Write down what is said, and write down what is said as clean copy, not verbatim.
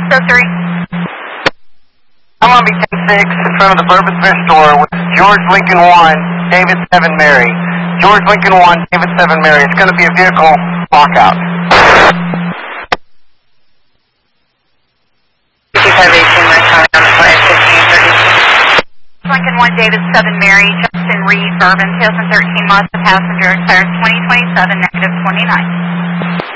603. I'm on B-10-6 in front of the Bourbon Smith store with George Lincoln 1, David 7 Mary. George Lincoln 1, David 7 Mary. It's going to be a vehicle lockout. 5518, my time on flight 1532. Lincoln 1, David 7 Mary, Justin Reed, Bourbon, 2013 Mazda passenger, expires 2027, -29.